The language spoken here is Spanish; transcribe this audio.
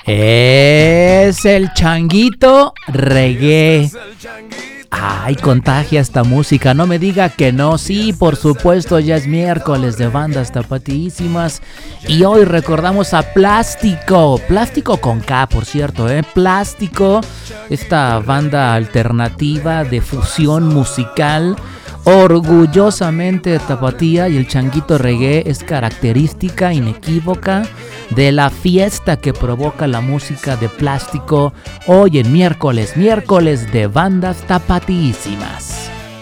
Es el Changuito Reggae. Ay, contagia esta música, no me diga que no. Sí, por supuesto, ya es miércoles de bandas tapatísimas. Y hoy recordamos a Plástico. Plástico con K, por cierto, Plástico, esta banda alternativa de fusión musical, orgullosamente tapatía. Y el Changuito Reggae es característica inequívoca de la fiesta que provoca la música de Plástico hoy en miércoles de bandas tapatísimas.